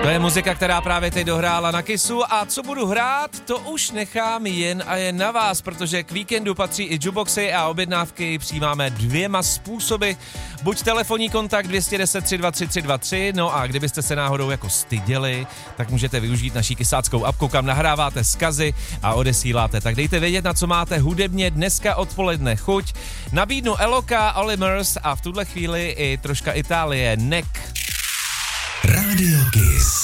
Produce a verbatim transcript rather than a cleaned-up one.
To je muzika, která právě teď dohrála na Kissu a co budu hrát, to už nechám jen a jen na vás, protože k víkendu patří i jukeboxy a objednávky přijímáme dvěma způsoby. Buď telefonní kontakt dvě jedna deset, tři dva tři, tři dva tři, no a kdybyste se náhodou jako styděli, tak můžete využít naší kysáckou apku, kam nahráváte vzkazy a odesíláte. Tak dejte vědět, na co máte hudebně dneska odpoledne chuť. Nabídnu Eloka, Olimers a v tuhle chvíli i troška Itálie, Nek. Radio Kiss.